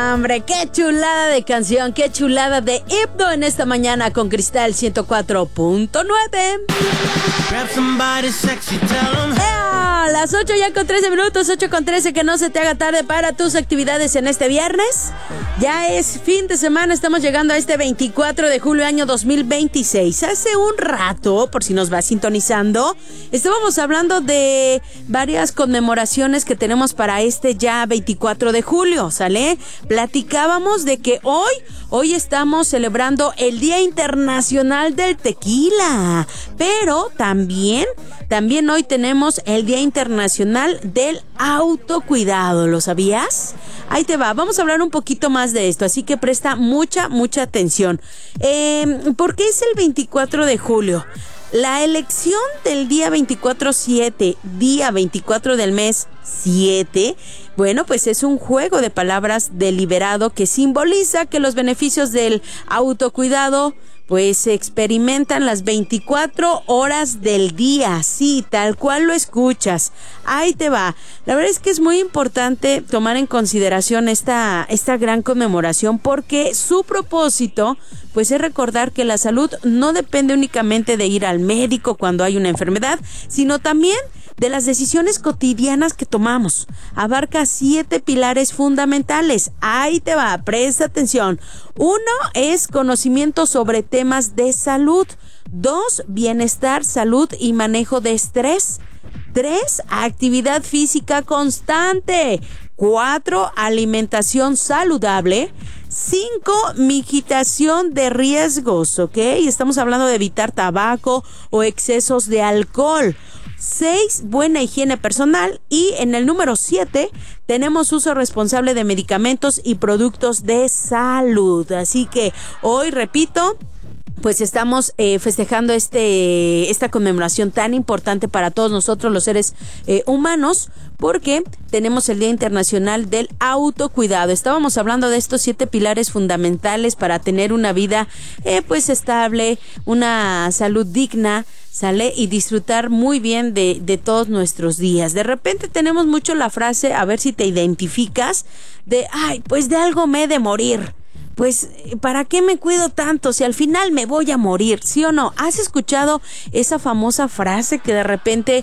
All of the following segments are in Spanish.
Hombre, qué chulada de canción, qué chulada de himno en esta mañana con Cristal 104.9. Las 8 ya con 13 minutos, 8 con 13, que no se te haga tarde para tus actividades en este viernes. Ya es fin de semana, estamos llegando a este 24 de julio año 2026. Hace un rato, por si nos va sintonizando, estábamos hablando de varias conmemoraciones que tenemos para este ya 24 de julio, ¿sale? Platicábamos de que hoy estamos celebrando el Día Internacional del Tequila, pero también hoy tenemos el Día Internacional del Autocuidado, ¿lo sabías? Ahí te va, vamos a hablar un poquito más de esto, así que presta mucha atención. ¿Por qué es el 24 de julio? La elección del día 24/7, día 24 del mes 7, bueno, pues es un juego de palabras deliberado que simboliza que los beneficios del autocuidado pues se experimentan las 24 horas del día, sí, tal cual lo escuchas. Ahí te va. La verdad es que es muy importante tomar en consideración esta gran conmemoración, porque su propósito pues es recordar que la salud no depende únicamente de ir al médico cuando hay una enfermedad, sino también de las decisiones cotidianas que tomamos. Abarca 7 pilares fundamentales. Ahí te va, presta atención. 1 es conocimiento sobre temas de salud. 2, bienestar, salud y manejo de estrés. 3, actividad física constante. 4, alimentación saludable. 5, mitigación de riesgos, ¿ok? Estamos hablando de evitar tabaco o excesos de alcohol. 6, buena higiene personal. Y en el número 7 tenemos uso responsable de medicamentos y productos de salud. Así que hoy, repito, pues estamos festejando esta conmemoración tan importante para todos nosotros los seres humanos, porque tenemos el Día Internacional del Autocuidado. Estábamos hablando de estos 7 pilares fundamentales para tener una vida pues estable, una salud digna, ¿sale? Y disfrutar muy bien de todos nuestros días. De repente tenemos mucho la frase, a ver si te identificas, de, ay, pues de algo me he de morir. Pues, ¿para qué me cuido tanto si al final me voy a morir? ¿Sí o no? ¿Has escuchado esa famosa frase que de repente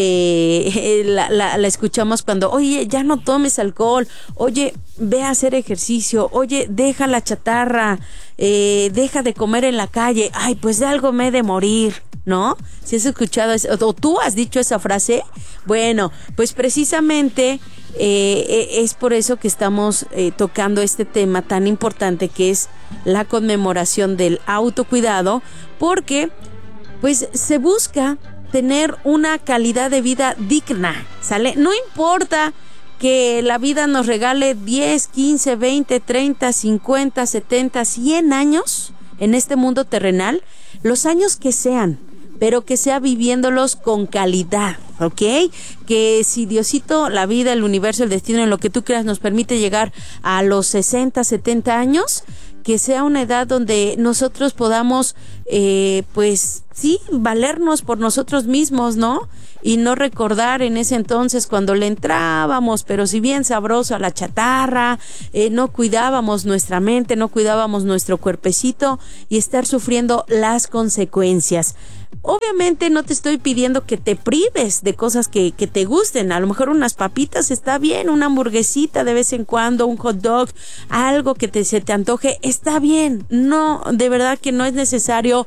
la escuchamos cuando, oye, ya no tomes alcohol, oye, ve a hacer ejercicio, oye, deja la chatarra, deja de comer en la calle, ay, pues de algo me he de morir, ¿no? Si has escuchado eso, o tú has dicho esa frase, bueno, pues precisamente es por eso que estamos tocando este tema tan importante que es la conmemoración del autocuidado, porque pues se busca tener una calidad de vida digna, ¿sale? No importa que la vida nos regale 10, 15, 20, 30, 50, 70, 100 años en este mundo terrenal, los años que sean, pero que sea viviéndolos con calidad, ¿ok? Que si Diosito, la vida, el universo, el destino, en lo que tú creas, nos permite llegar a los 60, 70 años, que sea una edad donde nosotros podamos, pues sí, valernos por nosotros mismos, ¿no? Y no recordar en ese entonces cuando le entrábamos, pero si bien sabroso, a la chatarra, no cuidábamos nuestra mente, no cuidábamos nuestro cuerpecito y estar sufriendo las consecuencias. Obviamente no te estoy pidiendo que te prives de cosas que te gusten. A lo mejor unas papitas está bien, una hamburguesita de vez en cuando, un hot dog, algo que se te antoje, está bien. No, de verdad que no es necesario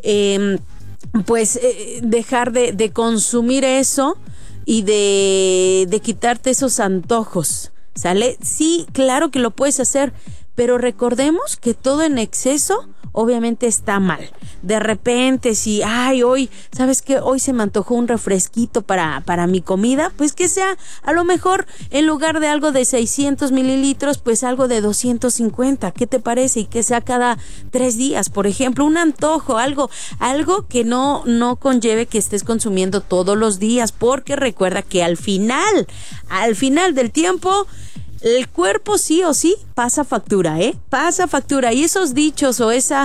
dejar de consumir eso y de quitarte esos antojos, ¿sale? Sí, claro que lo puedes hacer, pero recordemos que todo en exceso obviamente está mal. De repente, si, hoy, ¿sabes qué? Hoy se me antojó un refresquito para mi comida, pues que sea, a lo mejor, en lugar de algo de 600 mililitros, pues algo de 250, ¿qué te parece? Y que sea cada 3 días, por ejemplo, un antojo, algo que no conlleve que estés consumiendo todos los días, porque recuerda que al final del tiempo, el cuerpo sí o sí pasa factura, pasa factura. Y esos dichos o esa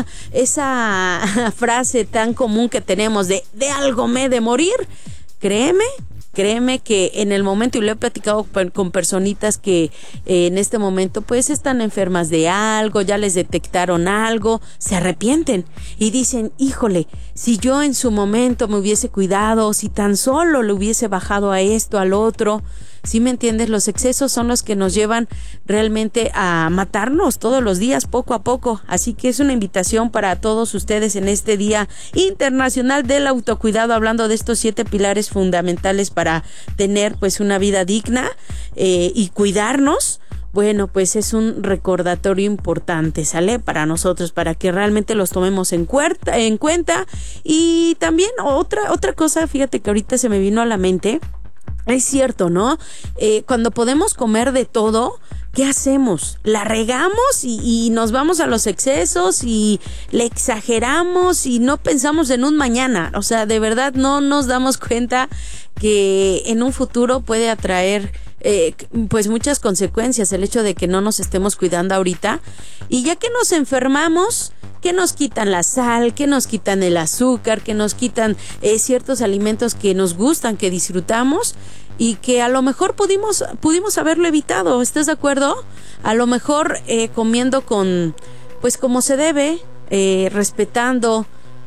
frase tan común que tenemos de algo me he de morir, créeme Créeme que en el momento, y lo he platicado con personitas que en este momento pues están enfermas de algo, ya les detectaron algo, se arrepienten y dicen, híjole, si yo en su momento me hubiese cuidado, si tan solo le hubiese bajado a esto, al otro. ¿Sí me entiendes? Los excesos son los que nos llevan realmente a matarnos todos los días, poco a poco. Así que es una invitación para todos ustedes en este Día Internacional del Autocuidado, hablando de estos 7 pilares fundamentales para tener pues una vida digna y cuidarnos. Bueno, pues es un recordatorio importante, ¿sale? Para nosotros, para que realmente los tomemos en cuenta. Y también otra cosa, fíjate que ahorita se me vino a la mente. Es cierto, ¿no? Cuando podemos comer de todo, ¿qué hacemos? La regamos y nos vamos a los excesos y le exageramos y no pensamos en un mañana. O sea, de verdad no nos damos cuenta que en un futuro puede atraer pues muchas consecuencias el hecho de que no nos estemos cuidando ahorita. Y ya que nos enfermamos, que nos quitan la sal, que nos quitan el azúcar, que nos quitan ciertos alimentos que nos gustan, que disfrutamos y que a lo mejor pudimos haberlo evitado. ¿Estás de acuerdo? A lo mejor comiendo con, pues como se debe, respetando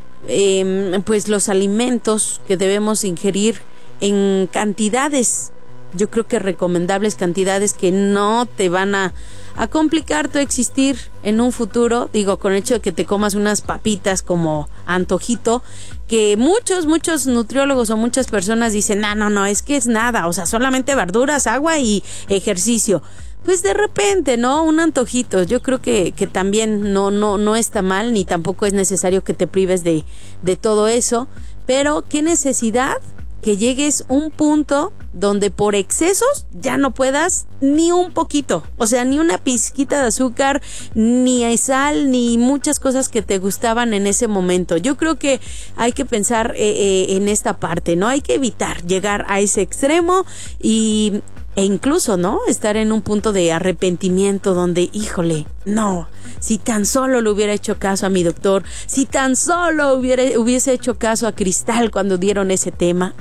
pues los alimentos que debemos ingerir en cantidades, yo creo que recomendables, cantidades que no te van a complicar tu existir en un futuro. Digo, con el hecho de que te comas unas papitas como antojito, que muchos nutriólogos o muchas personas dicen, no, es que es nada, o sea, solamente verduras, agua y ejercicio. Pues de repente, ¿no? Un antojito, yo creo que también no está mal, ni tampoco es necesario que te prives de todo eso, pero ¿qué necesidad que llegues a un punto donde por excesos ya no puedas ni un poquito, o sea, ni una pizquita de azúcar, ni sal, ni muchas cosas que te gustaban en ese momento? Yo creo que hay que pensar en esta parte, ¿no? Hay que evitar llegar a ese extremo e incluso, ¿no? Estar en un punto de arrepentimiento donde, híjole, no, si tan solo le hubiera hecho caso a mi doctor, si tan solo hubiese hecho caso a Cristal cuando dieron ese tema,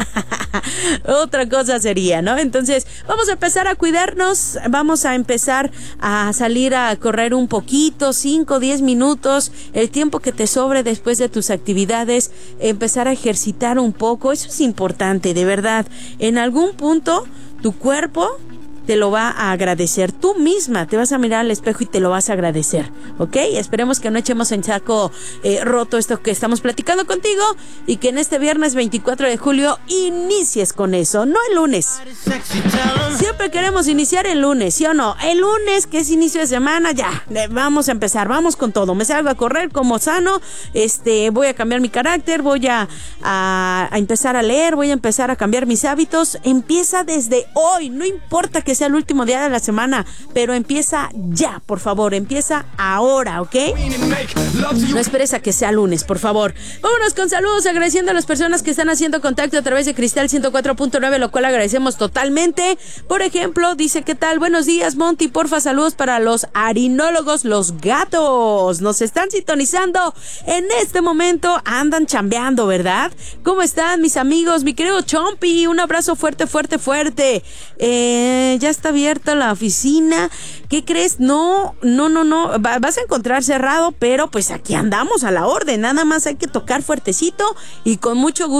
otra cosa sería, ¿no? Entonces, vamos a empezar a cuidarnos, vamos a empezar a salir a correr un poquito, 5, 10 minutos, el tiempo que te sobre después de tus actividades, empezar a ejercitar un poco. Eso es importante, de verdad. En algún punto tu cuerpo te lo va a agradecer. Tú misma te vas a mirar al espejo y te lo vas a agradecer, ¿ok? Esperemos que no echemos en saco roto esto que estamos platicando contigo y que en este viernes 24 de julio inicies con eso, no el lunes. Siempre queremos iniciar el lunes, ¿sí o no? El lunes, que es inicio de semana, ya, vamos a empezar, vamos con todo. Me salgo a correr como sano, voy a cambiar mi carácter, voy a empezar a leer, voy a empezar a cambiar mis hábitos. Empieza desde hoy, no importa que sea el último día de la semana, pero empieza ya, por favor, empieza ahora, ¿ok? No esperes a que sea lunes, por favor. Vámonos con saludos, agradeciendo a las personas que están haciendo contacto a través de Cristal 104.9, lo cual agradecemos totalmente. Por ejemplo, dice, ¿qué tal? Buenos días, Monty, porfa, saludos para los harinólogos, los gatos. Nos están sintonizando en este momento, andan chambeando, ¿verdad? ¿Cómo están mis amigos? Mi querido Chompi, un abrazo fuerte. Ya está abierta la oficina. ¿Qué crees? No. Vas a encontrar cerrado, pero pues aquí andamos a la orden. Nada más hay que tocar fuertecito y con mucho gusto